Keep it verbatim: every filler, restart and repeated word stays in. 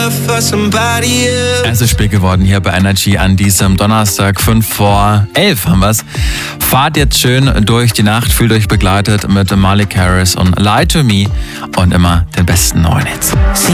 Es ist spät geworden hier bei Energy an diesem Donnerstag, fünf vor elf haben wir's. Fahrt jetzt schön durch die Nacht, fühlt euch begleitet mit Malik Harris und Lie to Me und immer den besten neuen Hits.